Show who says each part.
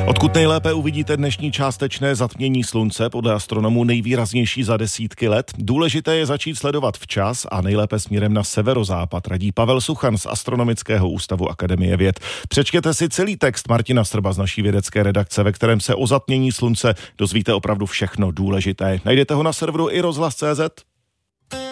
Speaker 1: Odkud nejlépe uvidíte dnešní částečné zatmění slunce, podle astronomů nejvýraznější za desítky let? Důležité je začít sledovat včas a nejlépe směrem na severozápad, radí Pavel Suchan z Astronomického ústavu Akademie věd. Přečtěte si celý text Martina Srba z naší vědecké redakce, ve kterém se o zatmění slunce dozvíte opravdu všechno důležité. Najdete ho na serveru iRozhlas.cz.